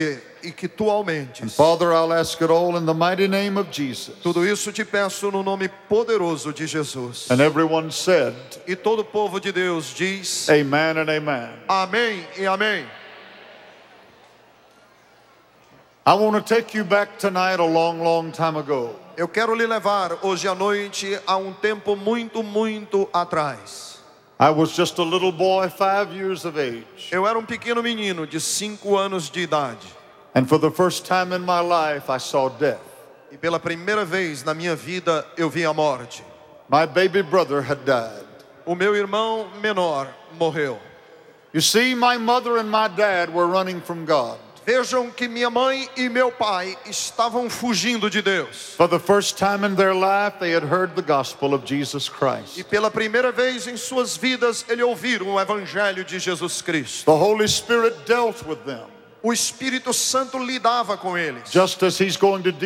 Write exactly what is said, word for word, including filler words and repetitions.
e que tu aumentes. And Father, I'll ask it all in the mighty name of Jesus. Tudo isso te peço no nome poderoso de Jesus. And everyone said, E todo o povo de Deus diz: Amen and amen. amém e amém. I want to take you back tonight a long, long time ago. Eu quero lhe levar hoje à noite a um tempo muito, muito atrás. I was just a little boy, five years of age. Eu era um pequeno menino de cinco anos de idade. And for the first time in my life, I saw death. E pela primeira vez na minha vida eu vi a morte. My baby brother had died. O meu irmão menor morreu. You see, my mother and my dad were running from God. Vejam que minha mãe e meu pai estavam fugindo de Deus. For the first time in their life, they had heard the gospel of Jesus Christ. E pela primeira vez em suas vidas, eles ouviram o evangelho de Jesus Cristo. The Holy Spirit dealt with them, O Espírito Santo lidava com eles. just as He's going to